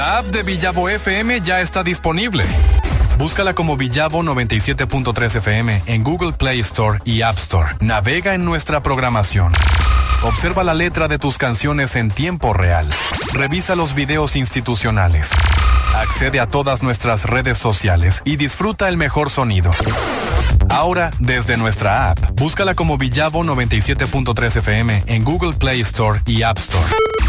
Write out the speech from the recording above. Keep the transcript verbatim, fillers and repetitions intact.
La app de Villavo F M ya está disponible. Búscala como Villavo noventa y siete punto tres F M en Google Play Store y App Store. Navega en nuestra programación. Observa la letra de tus canciones en tiempo real. Revisa los videos institucionales. Accede a todas nuestras redes sociales y disfruta el mejor sonido. Ahora, desde nuestra app, búscala como Villavo noventa y siete punto tres F M en Google Play Store y App Store.